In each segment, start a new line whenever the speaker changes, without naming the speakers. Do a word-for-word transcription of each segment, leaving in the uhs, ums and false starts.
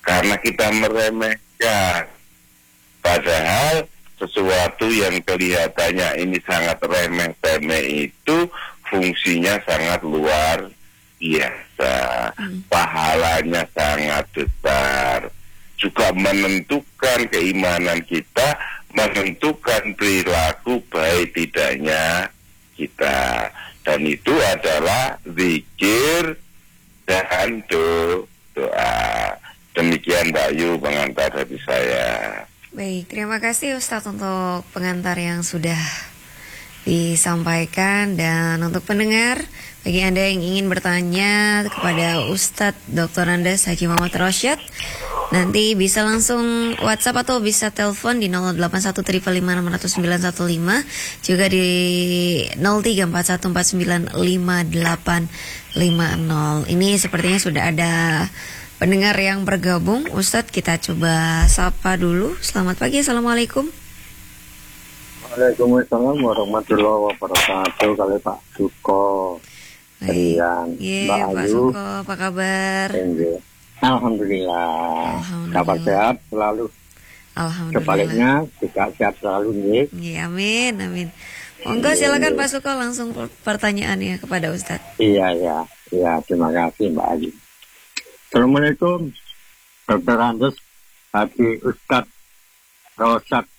karena kita meremehkan. Padahal sesuatu yang kelihatannya ini sangat remeh-temeh itu fungsinya sangat luar biasa, hmm. pahalanya sangat besar, juga menentukan keimanan kita, menentukan perilaku baik tidaknya kita, dan itu adalah zikir dan do, doa. Demikian Mbak Yu pengantar dari saya.
Baik, terima kasih Ustadz untuk pengantar yang sudah disampaikan. Dan untuk pendengar, bagi Anda yang ingin bertanya kepada Ustadz Doktor Andes Haji Muhammad Rosyad, nanti bisa langsung WhatsApp atau bisa telepon di nol delapan satu lima lima enam nol sembilan satu lima, juga di nol tiga empat satu empat sembilan lima delapan lima nol. Ini sepertinya sudah ada pendengar yang bergabung. Ustadz, kita coba sapa dulu. Selamat pagi, Assalamualaikum.
Waalaikumsalam warahmatullahi wabarakatuh. Kali Pak Suko.
Baik, yeah, Pak Suko, apa kabar?
Enggak. Alhamdulillah.
Alhamdulillah.
Kabar sehat selalu.
Alhamdulillah.
Sebaliknya juga sehat selalu nih.
Ya, amin, amin. Monggo silakan Pak Suko, langsung pertanyaannya kepada Ustadz.
Iya, iya. Iya, terima kasih Mbak Ayu. Assalamualaikum, Doktor Andes Haji Ustadz Rosyad.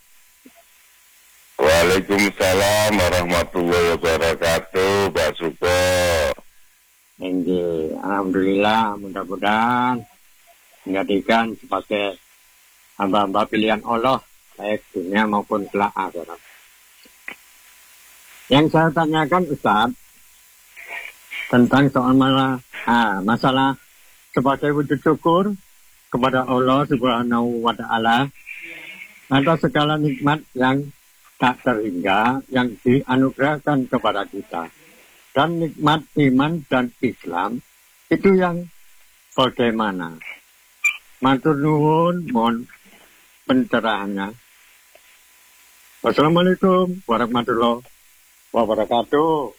Waalaikumsalam warahmatullahi wabarakatuh, Pak Suko.
Ini, alhamdulillah, mudah-mudahan menjadikan sebagai hamba-hamba pilihan Allah, baik dunia maupun kelak akhirat. Yang saya tanyakan Ustadz tentang soal masalah, ah, masalah sebagai wujud syukur kepada Allah Subhanahu wa Ta'ala atas segala nikmat yang tak terhingga yang dianugerahkan kepada kita, dan nikmat iman dan Islam itu yang bagaimana? Matur nuwun, mohon pencerahannya. Wassalamualaikum warahmatullahi wabarakatuh.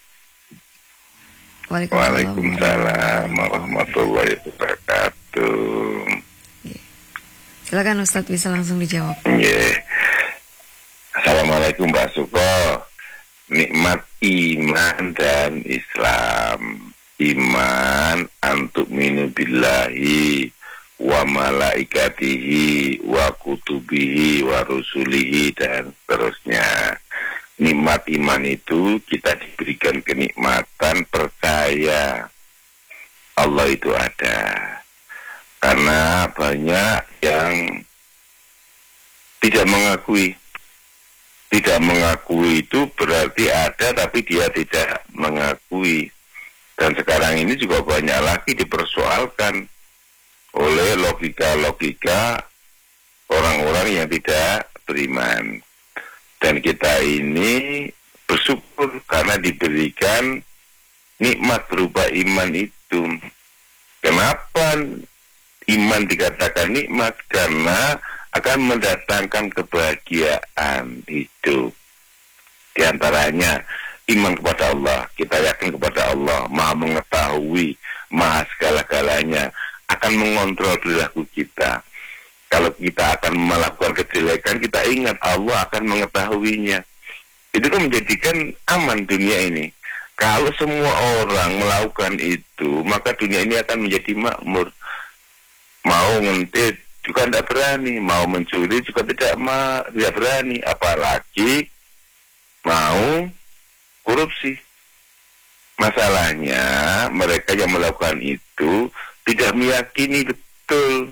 Waalaikumsalam warahmatullahi wabarakatuh.
Silakan Ustadz, bisa langsung dijawab.
Yeah. Assalamualaikum Pak Suko. Nikmat iman dan Islam. Iman antuk minu billahi wa malaikatihi wa kutubihi wa rusulihi dan seterusnya. Nikmat iman itu kita diberikan kenikmatan percaya Allah itu ada. Karena banyak yang tidak mengakui. Tidak mengakui itu berarti ada tapi dia tidak mengakui. Dan sekarang ini juga banyak lagi dipersoalkan oleh logika-logika orang-orang yang tidak beriman. Dan kita ini bersyukur karena diberikan nikmat berupa iman itu. Kenapa iman dikatakan nikmat? Karena akan mendatangkan kebahagiaan hidup. Di antaranya iman kepada Allah. Kita yakin kepada Allah, Maha mengetahui, Maha segala-galanya, akan mengontrol perilaku kita. Kalau kita akan melakukan kejelekan, kita ingat Allah akan mengetahuinya. Itu kan menjadikan aman dunia ini. Kalau semua orang melakukan itu, maka dunia ini akan menjadi makmur. Mau ngentit juga tidak berani, mau mencuri juga tidak ma- tidak berani, apalagi mau korupsi. Masalahnya mereka yang melakukan itu tidak meyakini betul.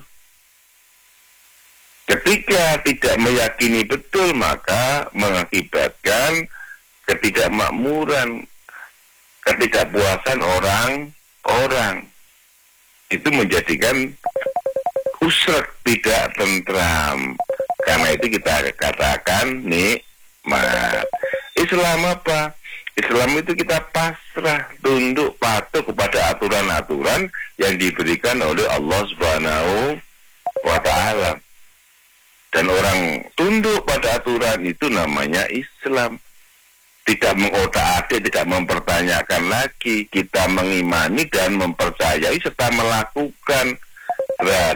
Ketika tidak meyakini betul, maka mengakibatkan ketidakmakmuran, ketidakpuasan orang-orang. Itu menjadikan usrak, tidak tentram. Karena itu kita katakan nikmat. Islam apa? Islam itu kita pasrah, tunduk, patuh kepada aturan-aturan yang diberikan oleh Allah Subhanahu wa Ta'ala. Dan orang tunduk pada aturan itu namanya Islam. Tidak mengotak-atik, tidak mempertanyakan lagi. Kita mengimani dan mempercayai serta melakukan. Berarti